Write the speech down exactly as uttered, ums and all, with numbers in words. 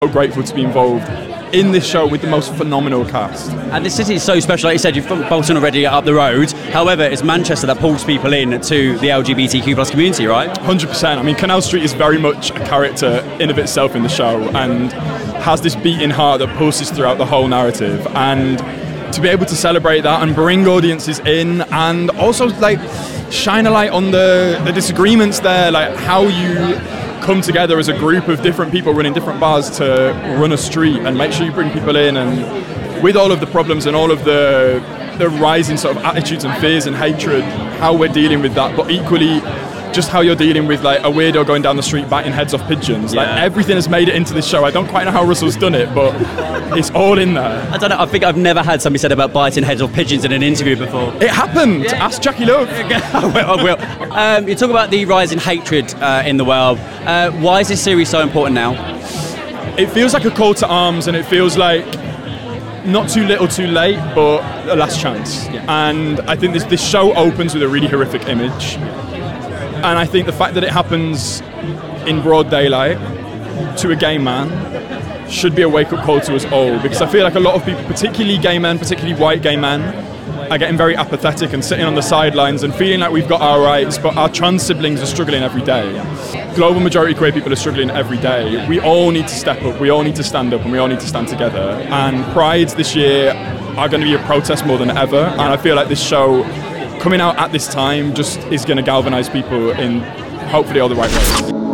So grateful to be involved in this show with the most phenomenal cast. And this city is so special, like you said, you're from Bolton already up the road. However, it's Manchester that pulls people in to the L G B T Q plus community, right? one hundred percent. I mean, Canal Street is very much a character in of itself in the show and has this beating heart that pulses throughout the whole narrative. And to be able to celebrate that and bring audiences in and also like shine a light on the, the disagreements there, like how you come together as a group of different people running different bars to run a street and make sure you bring people in, and with all of the problems and all of the the rising sort of attitudes and fears and hatred, how we're dealing with that, but equally just how you're dealing with like a weirdo going down the street batting heads off pigeons. Yeah. Like everything has made it into this show. I don't quite know how Russell's done it, but it's all in there. I don't know, I think I've never had somebody said about biting heads off pigeons in an interview before. It happened. Yeah. Ask Jackie Love. I will. I will. Um, you talk about the rising hatred uh, in the world. Uh, why is this series so important now? It feels like a call to arms, and it feels like not too little too late, but a last chance. Yeah. And I think this, this show opens with a really horrific image. And I think the fact that it happens in broad daylight to a gay man should be a wake-up call to us all, because I feel like a lot of people, particularly gay men, particularly white gay men, are getting very apathetic and sitting on the sidelines and feeling like we've got our rights, but our trans siblings are struggling every day. Global majority queer people are struggling every day. We all need to step up, we all need to stand up, and we all need to stand together. And Prides this year are going to be a protest more than ever, and I feel like this show coming out at this time just is going to galvanise people in hopefully all the right ways.